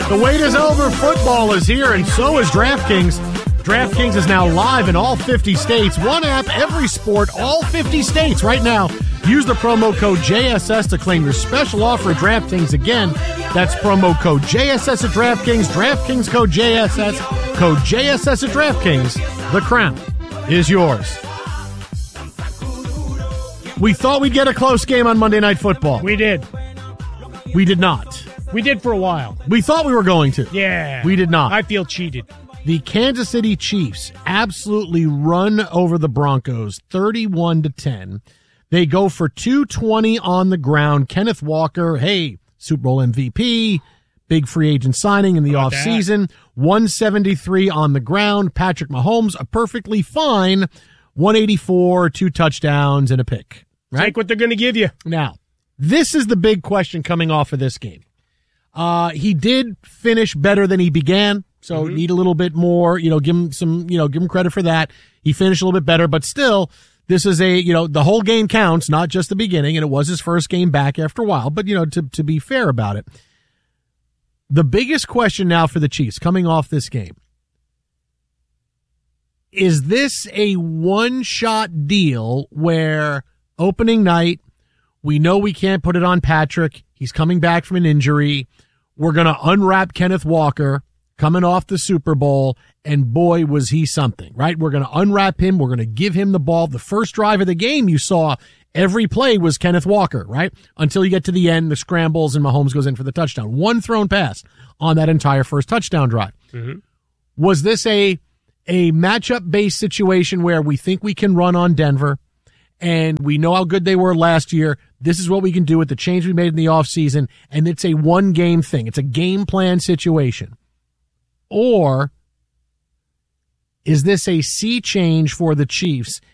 The wait is over. Football is here, and so is DraftKings. DraftKings is now live in all 50 states. One app, every sport, all 50 states. Right now, use the promo code JSS to claim your special offer at DraftKings. Again, that's promo code JSS at DraftKings. DraftKings code JSS. Code JSS at DraftKings. The crown is yours. We thought we'd get a close game on Monday Night Football. We did. We did not. We did for a while. We thought we were going to. Yeah. We did not. I feel cheated. The Kansas City Chiefs absolutely run over the Broncos 31-10. They go for 220 on the ground. Kenneth Walker, hey, Super Bowl MVP, big free agent signing in the offseason. 173 on the ground. Patrick Mahomes, a perfectly fine 184, 2 touchdowns, and a pick. Right? Take what they're going to give you. Now, this is the big question coming off of this game. He did finish better than he began, so need a little bit more, give him credit for that. He finished a little bit better, but still, this is the whole game counts, not just the beginning, and it was his first game back after a while, but, to be fair about it. The biggest question now for the Chiefs coming off this game, is this a one-shot deal where opening night, we know we can't put it on Patrick. He's coming back from an injury. We're going to unwrap Kenneth Walker coming off the Super Bowl, and boy, was he something, right? We're going to unwrap him. We're going to give him the ball. The first drive of the game, you saw every play was Kenneth Walker, right? Until you get to the end, the scrambles, and Mahomes goes in for the touchdown. One thrown pass on that entire first touchdown drive. Mm-hmm. Was this a matchup-based situation where we think we can run on Denver, and we know how good they were last year? This is what we can do with the change we made in the offseason, and it's a one-game thing. It's a game plan situation. Or is this a sea change for the Chiefs,